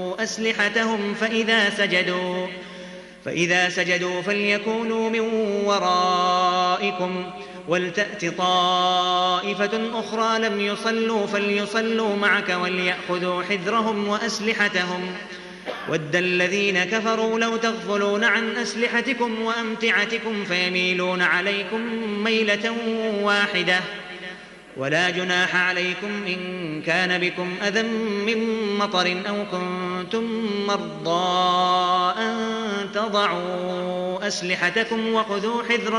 أسلحتهم فإذا سجدوا فليكونوا من ورائكم ولتأت طائفة أخرى لم يصلوا فليصلوا معك وليأخذوا حذرهم وأسلحتهم ود الذين كفروا لو تغفلون عن أسلحتكم وأمتعتكم فيميلون عليكم ميلة واحدة ولا جناح عليكم إن كان بكم أذى من مطر أو كنتم مرضى أن تضعوا أسلحتكم وخذوا حذركم